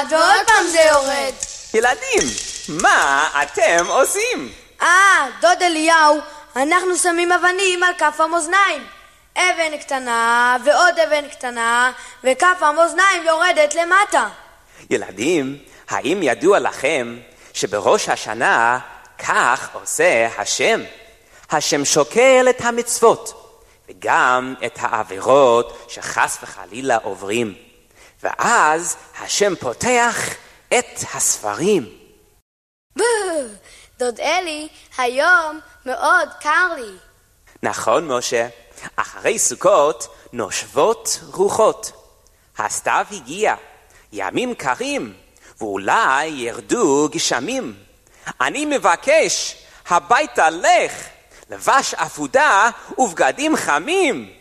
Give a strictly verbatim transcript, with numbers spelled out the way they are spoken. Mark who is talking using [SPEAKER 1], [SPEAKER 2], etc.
[SPEAKER 1] ועוד פעם זה יורד.
[SPEAKER 2] ילדים, מה אתם עושים?
[SPEAKER 1] אה, דוד אליהו, אנחנו שמים אבנים על כף המאזניים. אבן קטנה ועוד אבן קטנה, וכף המאזניים יורדת למטה.
[SPEAKER 2] ילדים, האם ידוע לכם שבראש השנה כך עושה השם? השם שוקל את המצוות וגם את העבירות שחס וחלילה עוברים, ואז השם פותח את הספרים.
[SPEAKER 1] דוד אלי, היום מאוד קר לי.
[SPEAKER 2] נכון, משה, אחרי סוכות נושבות רוחות. הסתיו הגיע, ימים קרים, ואולי ירדו גשמים. אני מבקש, הביתה לך, לבש אפודה ובגדים חמים.